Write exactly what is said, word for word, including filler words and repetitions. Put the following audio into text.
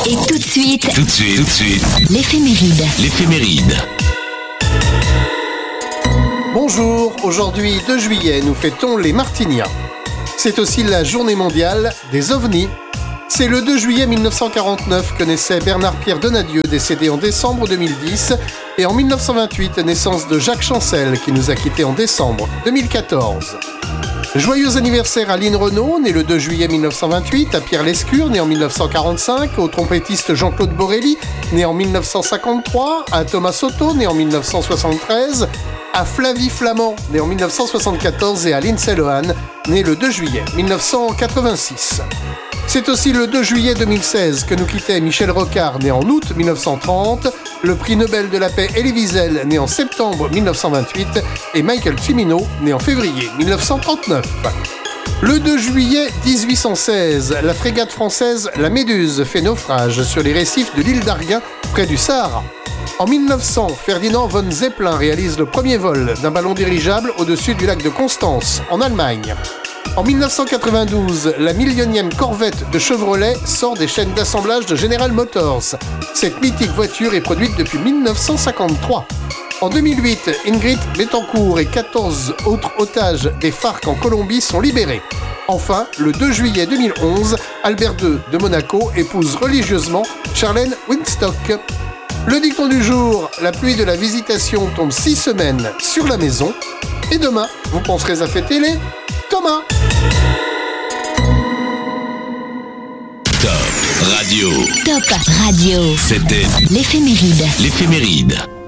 Et tout de suite, Tout de suite, tout de suite, l'éphéméride. l'éphéméride. Bonjour, aujourd'hui deux juillet, nous fêtons les Martiniens. C'est aussi la journée mondiale des ovnis. C'est le deux juillet mille neuf cent quarante-neuf que naissait Bernard-Pierre Donadieu, décédé en décembre deux mille dix, et en mille neuf cent vingt-huit, naissance de Jacques Chancel, qui nous a quittés en décembre deux mille quatorze. Joyeux anniversaire à Lynn Renaud, né le deux juillet mille neuf cent vingt-huit, à Pierre Lescure, né en mille neuf cent quarante-cinq, au trompettiste Jean-Claude Borelli, né en mille neuf cent cinquante-trois, à Thomas Soto, né en mille neuf cent soixante-treize, à Flavie Flamand, né en mille neuf cent soixante-quatorze, et à Lindsay Lohan, né le deux juillet mille neuf cent quatre-vingt-six. C'est aussi le deux juillet deux mille seize que nous quittait Michel Rocard, né en août mille neuf cent trente, le prix Nobel de la paix Elie Wiesel, né en septembre mille neuf cent vingt-huit, et Michael Cimino, né en février mille neuf cent trente-neuf. Le deux juillet dix-huit cent seize, la frégate française La Méduse fait naufrage sur les récifs de l'île d'Arguin, près du Sahara. En mille neuf cents, Ferdinand von Zeppelin réalise le premier vol d'un ballon dirigeable au-dessus du lac de Constance, en Allemagne. En mille neuf cent quatre-vingt-douze, la millionième Corvette de Chevrolet sort des chaînes d'assemblage de General Motors. Cette mythique voiture est produite depuis mille neuf cent cinquante-trois. En deux mille huit, Ingrid Betancourt et quatorze autres otages des FARC en Colombie sont libérés. Enfin, le deux juillet deux mille onze, Albert deux de Monaco épouse religieusement Charlène Winstock. Le dicton du jour, la pluie de la visitation tombe six semaines sur la maison. Et demain, vous penserez à fêter les Thomas. Top Radio. Top Radio. C'était L'éphéméride. l'éphéméride.